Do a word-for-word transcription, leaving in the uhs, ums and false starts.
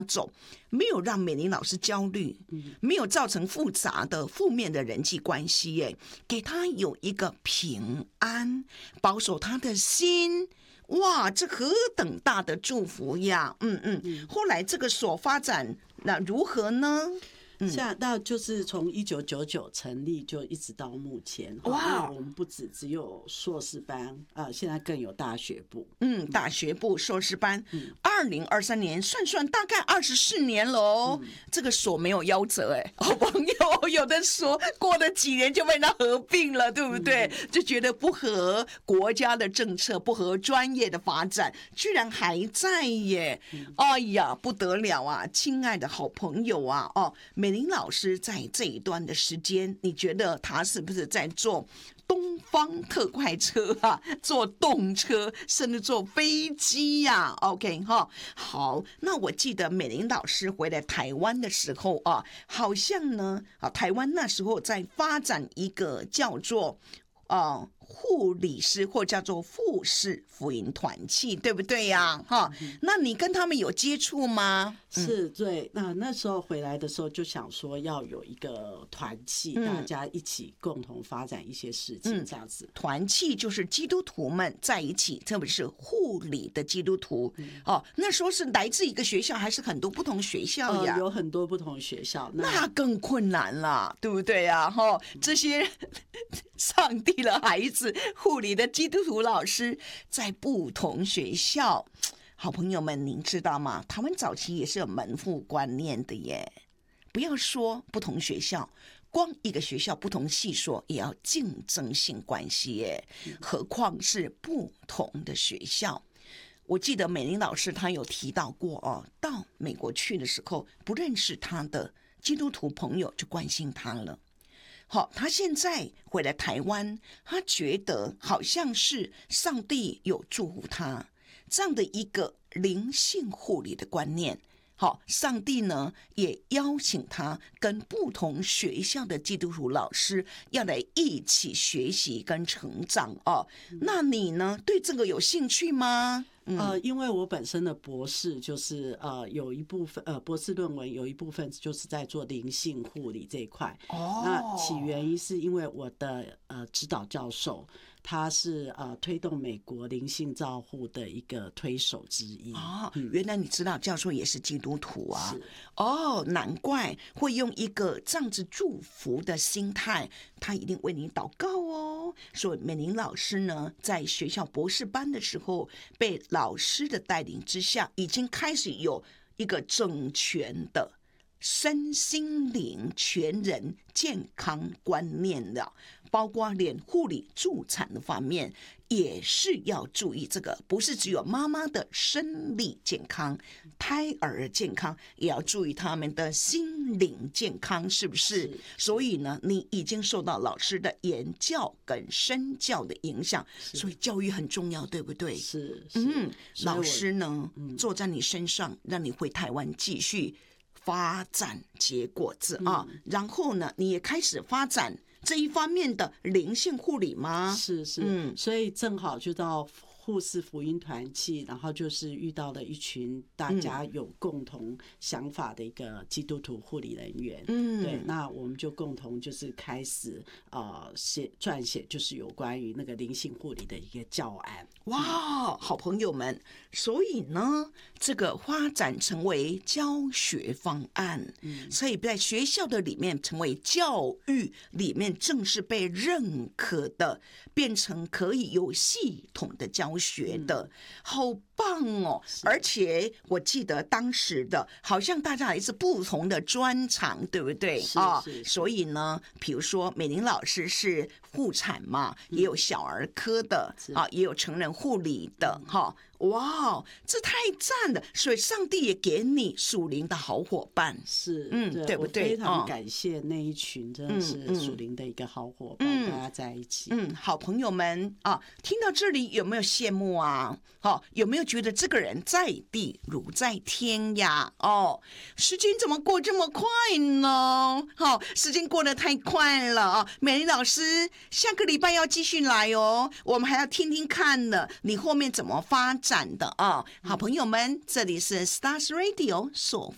走，没有让美玲老师焦虑，没有造成复杂的负面的人际关系耶，给她有一个平安，保守她的心。哇，这何等大的祝福呀！嗯嗯，后来这个所发展那如何呢？ 现在那就是从一九九九成立就一直到目前，哇，我们不止只有硕士班啊、呃，现在更有大学部。 嗯，大学部硕士班，二零二三年算算大概二十四年喽、嗯。这个所没有夭折哎，好朋友，有的说过了几年就被它合并了，对不对？嗯、就觉得不合国家的政策，不合专业的发展，居然还在耶！嗯、哎呀，不得了啊，亲爱的好朋友啊，哦，美玲老师在这一段的时间，你觉得他是不是在做东方特快车啊，坐动车，甚至坐飞机呀、啊、？OK 哈，好，那我记得美玲老师回来台湾的时候啊，好像呢啊，台湾那时候在发展一个叫做啊。护理师或叫做护士福音团契，对不对呀、啊？哈、嗯，那你跟他们有接触吗？ 是，对。那那时候回来的时候就想说要有一个团契、嗯，大家一起共同发展一些事情，这样子。 嗯、团契就是基督徒们在一起，特别是护理的基督徒、嗯。哦，那时候是来自一个学校，还是很多不同学校呀？ 呃、有很多不同学校， 那, 那更困难了，对不对呀？哈，这些上帝的孩子。护理的基督徒老师在不同学校，好朋友们，您知道吗？台湾早期也是有门户观念的耶。不要说不同学校，光一个学校不同系所也要竞争性关系耶，何况是不同的学校。我记得美玲老师她有提到过哦，到美国去的时候，不认识她的基督徒朋友就关心她了。好，他现在回来台湾，他觉得好像是上帝有祝福他这样的一个灵性护理的观念。好，上帝呢也邀请他跟不同学校的基督徒老师要来一起学习跟成长哦。那你呢，对这个有兴趣吗？ 呃，因为我本身的博士就是呃有一部分呃博士论文有一部分就是在做灵性护理这一块。哦，那起源于是因为我的呃指导教授他是呃推动美国灵性照护的一个推手之一。 哦，原来你指导教授也是基督徒啊？哦，难怪会用一个这样子祝福的心态，他一定为你祷告哦。所以美玲老师呢，在学校博士班的时候，被老师的带领之下，已经开始有一个整全的身心灵全人健康观念了，包括连护理助产的方面也是要注意这个，不是只有妈妈的生理健康，胎儿健康也要注意他们的心灵健康，是不是？是。所以呢，你已经受到老师的言教跟身教的影响，所以教育很重要，对不对？ 是。 是嗯，老师呢、嗯、坐在你身上，让你回台湾继续发展结果子啊、嗯，然后呢，你也开始发展这一方面的灵性护理吗？ 是是，嗯，所以正好就到护士福音团契，然后就是遇到了一群大家有共同想法的一个基督徒护理人员，嗯，对，那我们就共同就是开始呃写撰写，就是有关于那个灵性护理的一个教案。 哇，好朋友们，所以呢，这个发展成为教学方案，嗯，所以在学校的里面成为教育里面正式被认可的，变成可以有系统的教学的，嗯、好棒哦！而且我记得当时的好像大家也是不同的专长，对不对啊、哦？所以呢，比如说美玲老师是妇产嘛，嗯、也有小儿科的啊，也有成人护理的哈。哇，这太赞了！所以上帝也给你属灵的好伙伴， 是， 嗯，对不对？ 非常感谢那一群真的是属灵的一个好伙伴，嗯、大家在一起。 嗯，好朋友们啊，听到这里有没有羡慕啊？哦，有没有觉得这个人在地如在天呀？哦，时间怎么过这么快呢？好、哦，时间过得太快了啊！美玲老师，下个礼拜要继续来哦，我们还要听听看呢，你后面怎么发展的啊？好朋友们，这里是 Stars Radio 所